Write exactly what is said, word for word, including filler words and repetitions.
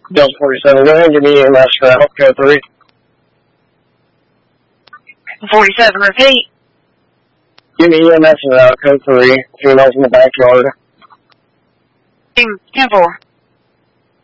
Delta forty-seven, go ahead and give me E M S for out code three. forty-seven, repeat. Give me E M S for out code three. Females in the backyard. ten four.